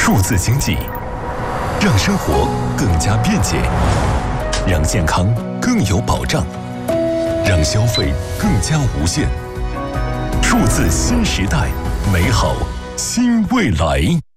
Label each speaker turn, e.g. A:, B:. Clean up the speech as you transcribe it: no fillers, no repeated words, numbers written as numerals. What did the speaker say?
A: 数字经济，让生活更加便捷，让健康更有保障，让消费更加无限。数字新时代，美好新未来。